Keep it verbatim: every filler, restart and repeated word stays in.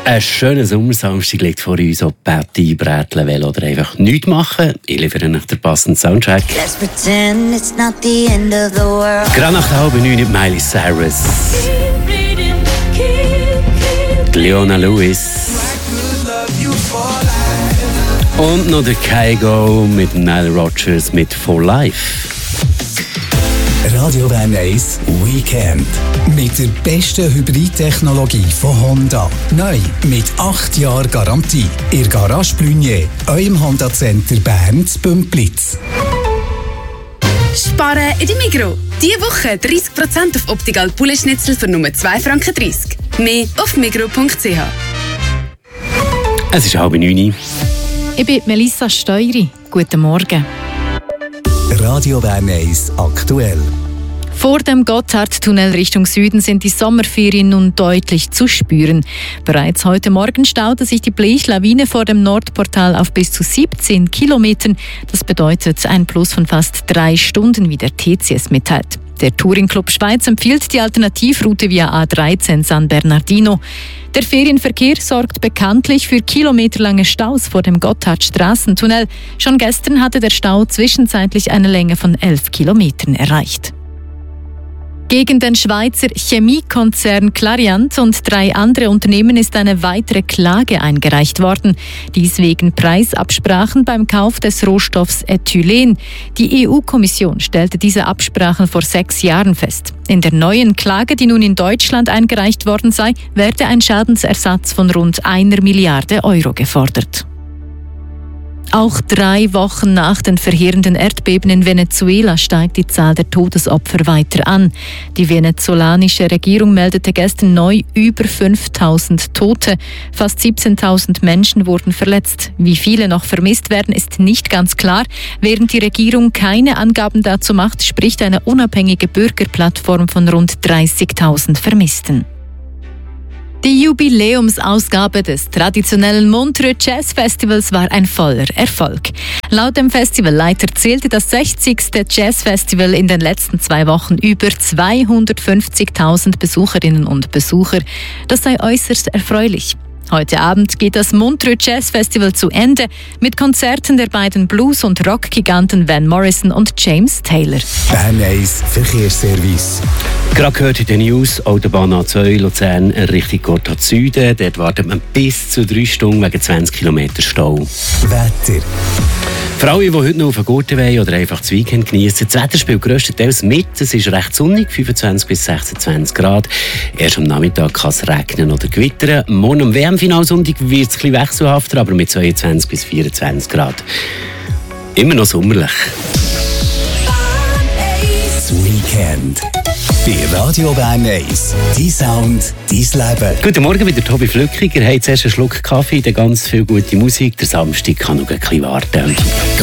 Ein schöner Sommersamstag liegt vor uns, ob Party, Bräteln, Velo oder einfach nichts machen. Ich liefere nach der passenden Soundtrack. Let's pretend it's not the end of the world. Gerade nach der halben neun mit Miley Cyrus. Leona Lewis. Und noch der Kygo mit Nile Rodgers mit For Life. Radio Bern eins Weekend. Mit der besten Hybridtechnologie von Honda. Neu mit acht Jahren Garantie. Ihr Garage Blunier, eurem Honda Center Bern zu Bümplitz. Sparen in der Migros. Diese Woche dreißig Prozent auf Optical Poulet-Schnitzel für nur zwei Franken dreißig. Mehr auf migros punkt c h. Es ist halb neun. Ich bin Melissa Steury. Guten Morgen. Radio Bern eins aktuell. Vor dem Gotthardtunnel Richtung Süden sind die Sommerferien nun deutlich zu spüren. Bereits heute Morgen staute sich die Blechlawine vor dem Nordportal auf bis zu siebzehn Kilometern. Das bedeutet ein Plus von fast drei Stunden, wie der T C S mitteilt. Der Touringclub Schweiz empfiehlt die Alternativroute via A dreizehn San Bernardino. Der Ferienverkehr sorgt bekanntlich für kilometerlange Staus vor dem Gotthardstraßentunnel. Schon gestern hatte der Stau zwischenzeitlich eine Länge von elf Kilometern erreicht. Gegen den Schweizer Chemiekonzern Clariant und drei andere Unternehmen ist eine weitere Klage eingereicht worden. Dies wegen Preisabsprachen beim Kauf des Rohstoffs Ethylen. Die E U-Kommission stellte diese Absprachen vor sechs Jahren fest. In der neuen Klage, die nun in Deutschland eingereicht worden sei, werde ein Schadensersatz von rund einer Milliarde Euro gefordert. Auch drei Wochen nach den verheerenden Erdbeben in Venezuela steigt die Zahl der Todesopfer weiter an. Die venezolanische Regierung meldete gestern neu über fünftausend Tote. Fast siebzehntausend Menschen wurden verletzt. Wie viele noch vermisst werden, ist nicht ganz klar. Während die Regierung keine Angaben dazu macht, spricht eine unabhängige Bürgerplattform von rund dreißigtausend Vermissten. Die Jubiläumsausgabe des traditionellen Montreux Jazz Festivals war ein voller Erfolg. Laut dem Festivalleiter zählte das sechzigste Jazzfestival in den letzten zwei Wochen über zweihundertfünfzigtausend Besucherinnen und Besucher. Das sei äußerst erfreulich. Heute Abend geht das Montreux Jazz Festival zu Ende mit Konzerten der beiden Blues- und Rockgiganten Van Morrison und James Taylor. Bern eins Verkehrsservice. Gerade gehört in den News, Autobahn A zwei Luzern Richtung Gotthard Süden. Dort wartet man bis zu drei Stunden wegen zwanzig Kilometer Stau. Wetter. Für alle, die heute noch auf den Gurten wollen oder einfach das Weekend genießen, das Wetter spielt grösstenteils mit. Es ist recht sonnig, fünfundzwanzig bis sechsundzwanzig Grad. Erst am Nachmittag kann es regnen oder gewittern. Morgen am W M-Finalsonntag wird es ein bisschen wechselhafter, aber mit zweiundzwanzig bis vierundzwanzig Grad. Immer noch sommerlich. Das Weekend. Bei Radio Bern eins. Dein Sound, dein Leben. Guten Morgen, wieder Tobi Flückiger. Ihr habt zuerst einen Schluck Kaffee, dann ganz viel gute Musik. Der Samstag kann noch ein bisschen warten.